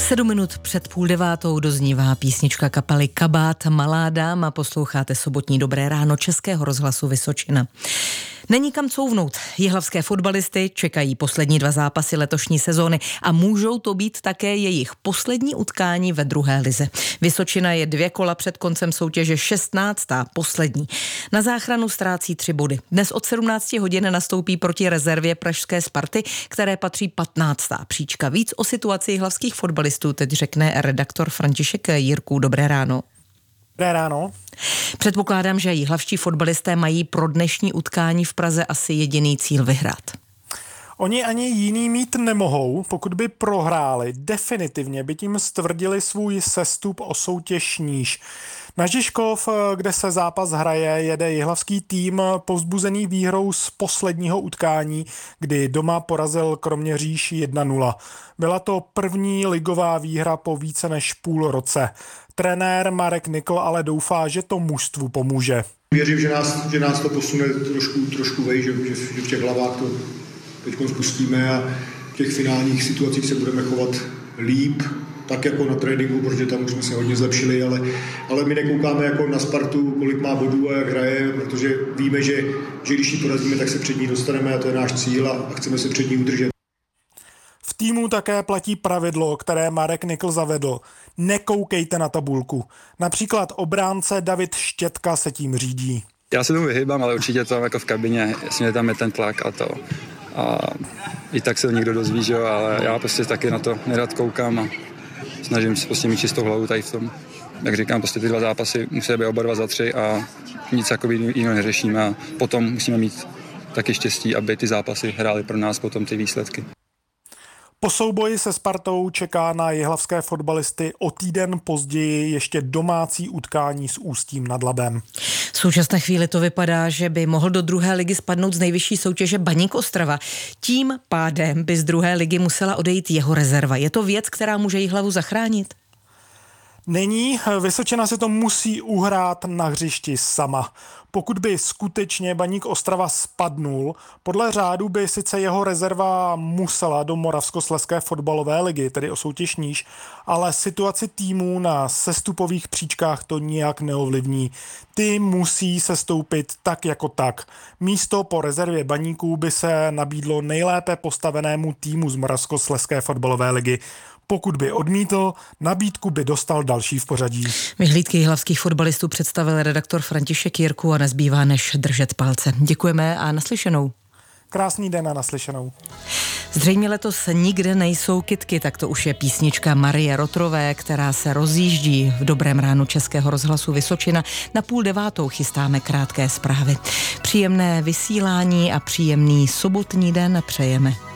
7 minut před 8:30 doznívá písnička kapely Kabát Malá dáma. Posloucháte sobotní Dobré ráno Českého rozhlasu Vysočina. Není kam couvnout. Jihlavské fotbalisty čekají poslední 2 zápasy letošní sezóny a můžou to být také jejich poslední utkání ve druhé lize. Vysočina je 2 kola před koncem soutěže 16. poslední. Na záchranu ztrácí 3 body. Dnes od 17 hodin nastoupí proti rezervě pražské Sparty, které patří 15. příčka. Víc o situaci jihlavských fotbalistů teď řekne redaktor František Jirků. Dobré ráno. Dobré ráno. Předpokládám, že jihlavští fotbalisté mají pro dnešní utkání v Praze asi jediný cíl vyhrát. Oni ani jiný mít nemohou, pokud by prohráli. Definitivně by tím stvrdili svůj sestup o soutěž níž. Na Žižkov, kde se zápas hraje, jede jihlavský tým povzbuzený výhrou z posledního utkání, kdy doma porazil Kroměříž 1-0. Byla to první ligová výhra po více než půl roce. Trenér Marek Nikl ale doufá, že to mužstvu pomůže. Věřím, že nás to posune trošku vej, že v těch hlavách to teď spustíme a v těch finálních situacích se budeme chovat líp, tak jako na tréninku, protože tam už jsme se hodně zlepšili, ale my nekoukáme jako na Spartu, kolik má bodů a jak hraje, protože víme, že když ji porazíme, tak se před ní dostaneme a to je náš cíl a chceme se před ní udržet. V týmu také platí pravidlo, které Marek Nikl zavedl. Nekoukejte na tabulku. Například obránce David Štětka se tím řídí. Já se tomu vyhýbám, ale určitě to tam jako v kabině, jasně tam je ten tlak a to. A i tak se někdo dozví, že jo, ale já prostě taky na to nerad koukám a snažím se prostě mít čistou hlavu tady v tom. Jak říkám, prostě ty 2 zápasy musí být oba 2 za 3 a nic jako jiného neřešíme a potom musíme mít taky štěstí, aby ty zápasy hrály pro nás potom ty výsledky. Po souboji se Spartou čeká na jihlavské fotbalisty o týden později ještě domácí utkání s Ústím nad Labem. V současné chvíli to vypadá, že by mohl do druhé ligy spadnout z nejvyšší soutěže Baník Ostrava. Tím pádem by z druhé ligy musela odejít jeho rezerva. Je to věc, která může Jihlavu zachránit? Není, Vysočina si to musí uhrát na hřišti sama. Pokud by skutečně Baník Ostrava spadnul, podle řádu by sice jeho rezerva musela do Moravskoslezské fotbalové ligy, tedy o soutěž níž, ale situaci týmů na sestupových příčkách to nijak neovlivní. Ty musí sestoupit tak jako tak. Místo po rezervě Baníků by se nabídlo nejlépe postavenému týmu z Moravskoslezské fotbalové ligy. Pokud by odmítl, nabídku by dostal další v pořadí. Vyhlídky jihlavských fotbalistů představil redaktor František Jirků a nezbývá než držet palce. Děkujeme a naslyšenou. Krásný den a naslyšenou. Zřejmě letos nikde nejsou kytky, tak to už je písnička Marie Rotrové, která se rozjíždí v Dobrém ránu Českého rozhlasu Vysočina. Na 8:30 chystáme krátké zprávy. Příjemné vysílání a příjemný sobotní den přejeme.